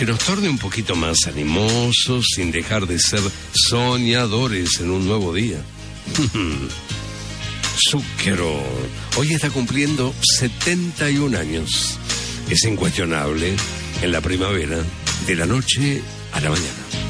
que nos torne un poquito más animosos sin dejar de ser soñadores en un nuevo día. Zucchero hoy está cumpliendo 71 años. Es incuestionable en la primavera, de la noche a la mañana.